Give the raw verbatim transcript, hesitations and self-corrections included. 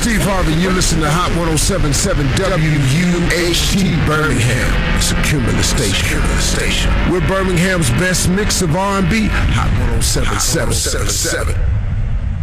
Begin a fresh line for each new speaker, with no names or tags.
Steve Harvey, you listen to Hot one oh seven point seven W U H T Birmingham. It's a Cumulus station. Cumulus station. We're Birmingham's best mix of R and B. Hot one oh seven point seven.